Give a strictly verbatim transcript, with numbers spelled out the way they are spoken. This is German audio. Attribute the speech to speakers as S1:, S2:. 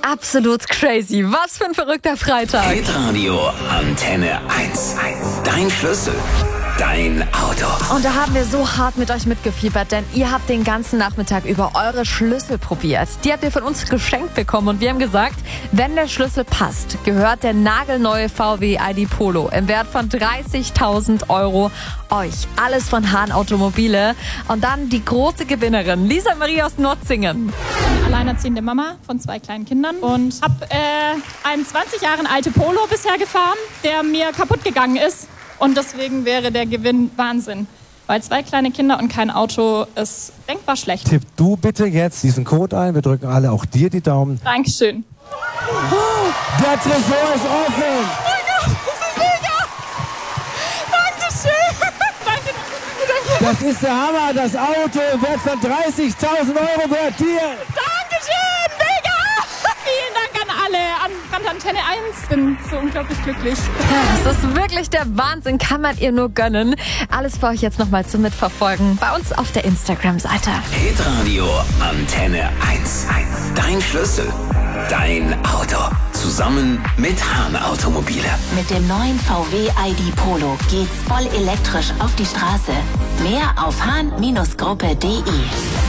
S1: absolut crazy. Was für ein verrückter Freitag.
S2: Hitradio Antenne eins. Dein Schlüssel. Dein Auto.
S1: Und da haben wir so hart mit euch mitgefiebert, denn ihr habt den ganzen Nachmittag über eure Schlüssel probiert. Die habt ihr von uns geschenkt bekommen und wir haben gesagt, wenn der Schlüssel passt, gehört der nagelneue V W I D Polo im Wert von dreißigtausend Euro euch. Alles von Hahn Automobile. Und dann die große Gewinnerin, Lisa Marie aus Notzingen.
S3: Alleinerziehende Mama von zwei kleinen Kindern und habe äh, einen zwanzig Jahre alten Polo bisher gefahren, der mir kaputt gegangen ist. Und deswegen wäre der Gewinn Wahnsinn. Weil zwei kleine Kinder und kein Auto ist denkbar schlecht.
S4: Tipp du bitte jetzt diesen Code ein. Wir drücken alle auch dir die Daumen.
S3: Dankeschön.
S4: Oh, der Tresor ist offen.
S3: Oh mein Gott, das ist mega. Dankeschön. Danke, danke.
S4: Das ist der Hammer. Das Auto im Wert von dreißigtausend Euro gehört dir.
S3: Dankeschön, mega. Vielen Dank an alle, an Brand Antenne eins. Bin so unglaublich glücklich.
S1: Das ist wirklich der Wahnsinn, kann man ihr nur gönnen. Alles für euch jetzt nochmal zum Mitverfolgen bei uns auf der Instagram-Seite.
S2: Hitradio Antenne eins. Dein Schlüssel. Dein Auto. Zusammen mit Hahn Automobile.
S5: Mit dem neuen V W I D Polo geht's voll elektrisch auf die Straße. Mehr auf hahn Gruppe punkt de.